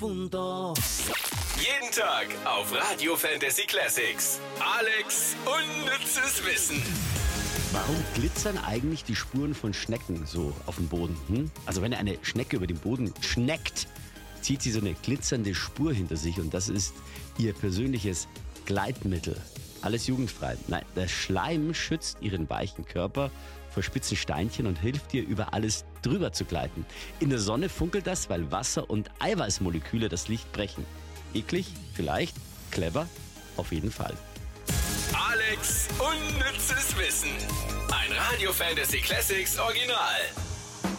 Punto. Jeden Tag auf Radio Fantasy Classics. Alex unnützes Wissen. Warum glitzern eigentlich die Spuren von Schnecken so auf dem Boden? Also wenn eine Schnecke über den Boden schneckt, zieht sie so eine glitzernde Spur hinter sich und das ist ihr persönliches Gleitmittel. Alles jugendfrei. Nein, der Schleim schützt ihren weichen Körper vor spitzen Steinchen und hilft ihr, über alles drüber zu gleiten. In der Sonne funkelt das, weil Wasser- und Eiweißmoleküle das Licht brechen. Eklig? Vielleicht. Clever? Auf jeden Fall. Alex unnützes Wissen. Ein Radio Fantasy Classics Original.